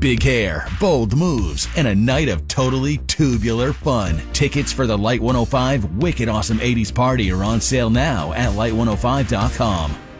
Big hair, bold moves, and a night of totally tubular fun. Tickets for the Light 105 Wicked Awesome 80s Party are on sale now at Light105.com.